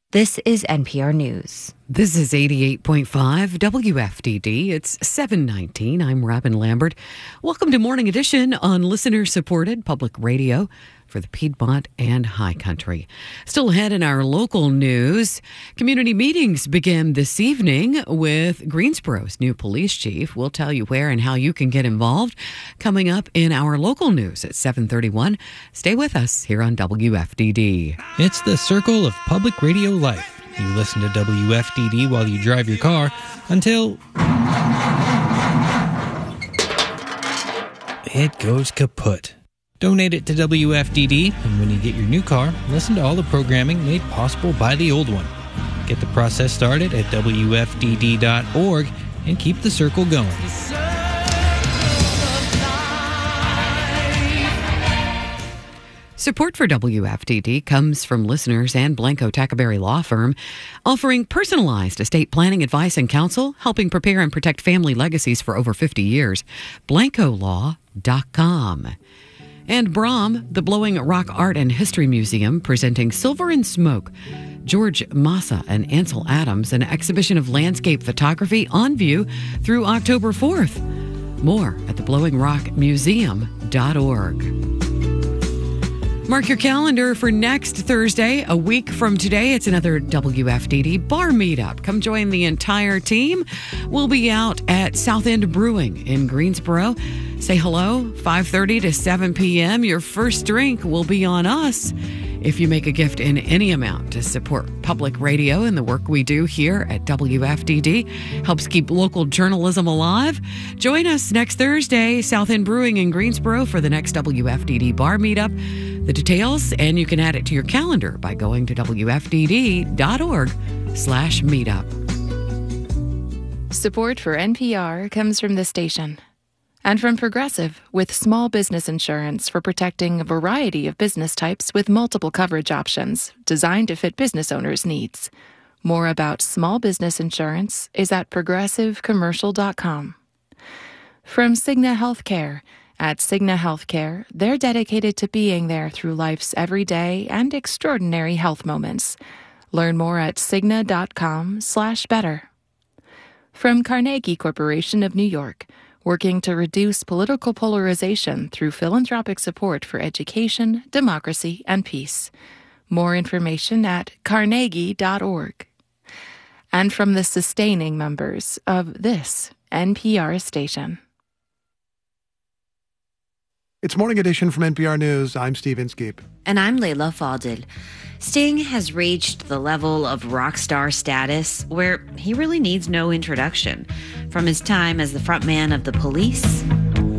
This is NPR News. This is 88.5 WFDD. It's 7:19. I'm Robin Lambert. Welcome to Morning Edition on listener-supported public radio for the Piedmont and High Country. Still ahead in our local news, community meetings begin this evening with Greensboro's new police chief. We'll tell you where and how you can get involved coming up in our local news at 7:31. Stay with us here on WFDD. It's the circle of public radio life. You listen to WFDD while you drive your car until it goes kaput. Donate it to WFDD, and when you get your new car, listen to all the programming made possible by the old one. Get the process started at WFDD.org and keep the circle going. Support for WFDD comes from listeners and Blanco Tackaberry Law Firm, offering personalized estate planning advice and counsel, helping prepare and protect family legacies for over 50 years. BlancoLaw.com. And Brahm, the Blowing Rock Art and History Museum, presenting Silver and Smoke. George Massa and Ansel Adams, an exhibition of landscape photography on view through October 4th. More at theblowingrockmuseum.org. Mark your calendar for next Thursday. A week from today, it's another WFDD bar meetup. Come join the entire team. We'll be out at South End Brewing in Greensboro. Say hello, 5:30 to 7 p.m. Your first drink will be on us. If you make a gift in any amount to support public radio and the work we do here at WFDD, helps keep local journalism alive. Join us next Thursday, South End Brewing in Greensboro for the next WFDD bar meetup. The details, and you can add it to your calendar by going to WFDD.org/meetup. Support for NPR comes from the station. And from Progressive, with small business insurance for protecting a variety of business types with multiple coverage options designed to fit business owners' needs. More about small business insurance is at progressivecommercial.com. From Cigna Healthcare. At Cigna Healthcare, they're dedicated to being there through life's everyday and extraordinary health moments. Learn more at Cigna.com/better. From Carnegie Corporation of New York, working to reduce political polarization through philanthropic support for education, democracy, and peace. More information at carnegie.org. And from the sustaining members of this NPR station. It's Morning Edition from NPR News. I'm Steve Inskeep. And I'm Layla Fadil. Sting has reached the level of rock star status where he really needs no introduction. From his time as the frontman of The Police